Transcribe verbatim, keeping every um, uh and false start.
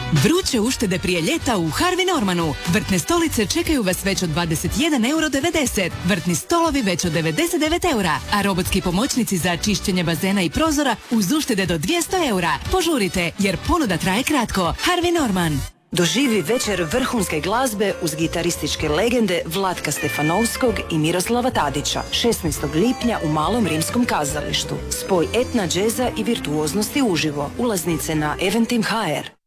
Vruće uštede prije ljeta u Harvey Normanu. Vrtne stolice čekaju vas već od dvadeset jedan devedeset eura, vrtni stolovi već od devedeset devet eura, a robotski pomoćnici za čišćenje bazena i prozora uz uštede do dvjesto eura. Požurite, jer ponuda traje kratko. Harvey Norman. Doživi večer vrhunske glazbe uz gitarističke legende Vlatka Stefanovskog i Miroslava Tadića šesnaestog lipnja u Malom rimskom kazalištu. Spoj etna, džeza i virtuoznosti uživo. Ulaznice na Eventim точка hr.